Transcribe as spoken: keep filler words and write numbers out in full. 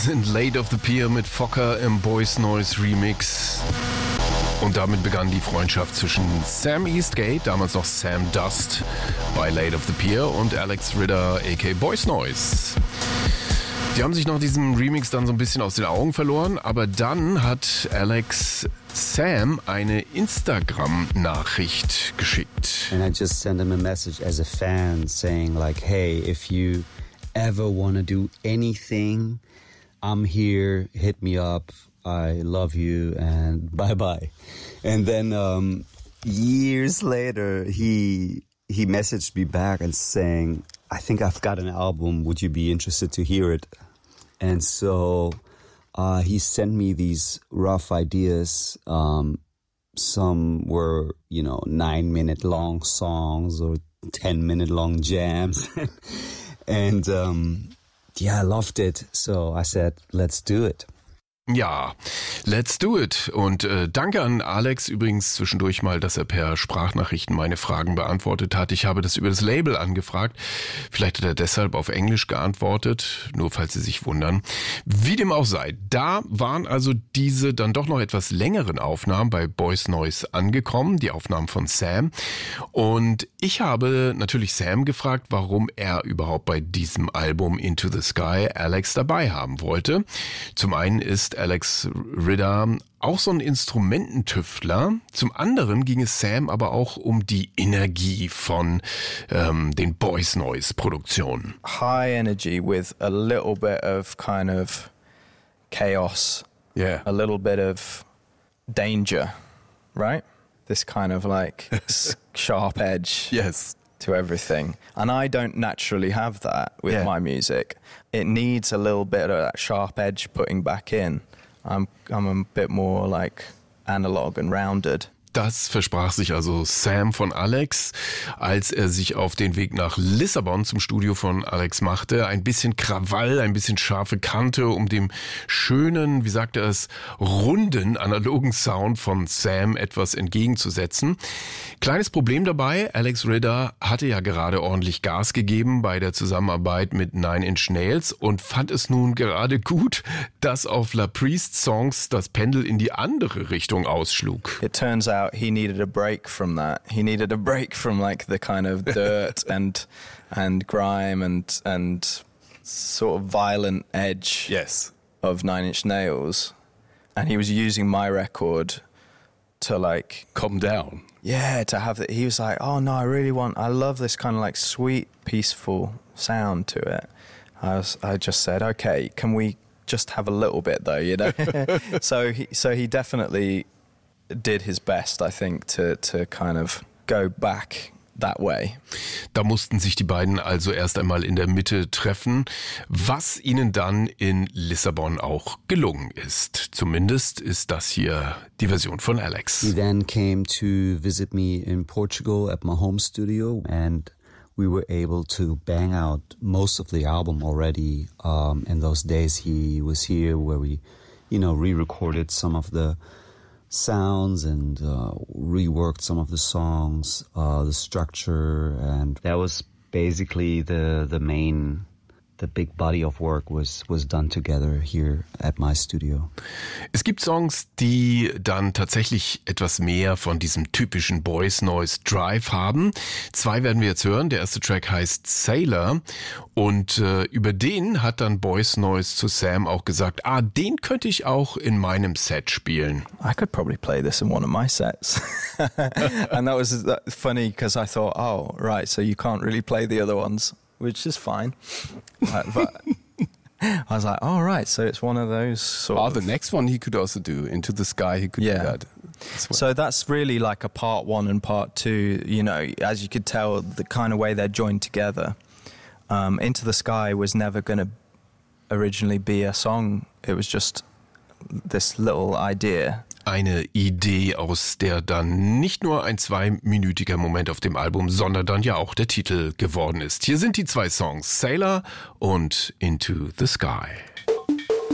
sind Late of the Pier mit Fokker im Boys Noise Remix. Und damit begann die Freundschaft zwischen Sam Eastgate, damals noch Sam Dust bei Late of the Pier, und Alex Ritter aka Boys Noise. Die haben sich nach diesem Remix dann so ein bisschen aus den Augen verloren, aber dann hat Alex Sam eine Instagram-Nachricht geschickt. And I just sent him a message as a fan saying like, hey, if you ever want to do anything, I'm here, hit me up, I love you and bye-bye. And then um, years later, he he messaged me back and saying, I think I've got an album, would you be interested to hear it? And so uh, he sent me these rough ideas. Um, some were, you know, nine minute long songs or ten minute long jams. And um, yeah, I loved it. So I said, let's do it. Ja, let's do it. Und äh, danke an Alex übrigens zwischendurch mal, dass er per Sprachnachrichten meine Fragen beantwortet hat. Ich habe das über das Label angefragt. Vielleicht hat er deshalb auf Englisch geantwortet, nur falls Sie sich wundern. Wie dem auch sei, da waren also diese dann doch noch etwas längeren Aufnahmen bei Boys Noise angekommen, die Aufnahmen von Sam. Und ich habe natürlich Sam gefragt, warum er überhaupt bei diesem Album Into the Sky Alex dabei haben wollte. Zum einen ist Alex Ritter auch so ein Instrumententüftler. Zum anderen ging es Sam aber auch um die Energie von ähm, den Boys Noise Produktionen. High energy with a little bit of kind of chaos. Yeah. A little bit of danger, right? This kind of like sharp edge. Yes. To everything. And I don't naturally have that with yeah. my music. It needs a little bit of that sharp edge putting back in. I'm I'm a bit more like analog and rounded. Das versprach sich also Sam von Alex, als er sich auf den Weg nach Lissabon zum Studio von Alex machte. Ein bisschen Krawall, ein bisschen scharfe Kante, um dem schönen, wie sagt er es, runden, analogen Sound von Sam etwas entgegenzusetzen. Kleines Problem dabei, Alex Ritter hatte ja gerade ordentlich Gas gegeben bei der Zusammenarbeit mit Nine Inch Nails und fand es nun gerade gut, dass auf La Priest Songs das Pendel in die andere Richtung ausschlug. It turns out he needed a break from that. He needed a break from like the kind of dirt and and grime and and sort of violent edge yes. of Nine Inch Nails. And he was using my record to like calm down. Yeah, to have it. He was like, oh no, I really want, I love this kind of like sweet, peaceful sound to it. I was, I just said, okay, can we just have a little bit though, you know? so he, so he definitely did his best, I think, to to kind of go back that way. Da mussten sich die beiden also erst einmal in der Mitte treffen, was ihnen dann in Lissabon auch gelungen ist. Zumindest ist das hier die Version von Alex. He then came to visit me in Portugal at my home studio and we were able to bang out most of the album already. Um, in those days he was here where we, you know, re-recorded some of the sounds and uh, reworked some of the songs, uh, the structure, and that was basically the the main, the big body of work was was done together here at my studio. Es gibt Songs, die dann tatsächlich etwas mehr von diesem typischen Boys Noise Drive haben. Zwei werden wir jetzt hören. Der erste Track heißt Sailor und äh, über den hat dann Boys Noise zu Sam auch gesagt, ah, den könnte ich auch in meinem Set spielen. I could probably play this in one of my sets. And that was that funny because I thought, oh, right, so you can't really play the other ones. Which is fine. But, but I was like, oh, right, so it's one of those sort oh, of... the next one he could also do, Into the Sky, he could yeah. do that. Well. So that's really like a part one and part two, you know, as you could tell, the kind of way they're joined together. Um, Into the Sky was never going to originally be a song. It was just this little idea. Eine Idee, aus der dann nicht nur ein zweiminütiger Moment auf dem Album, sondern dann ja auch der Titel geworden ist. Hier sind die zwei Songs, Sailor und Into the Sky.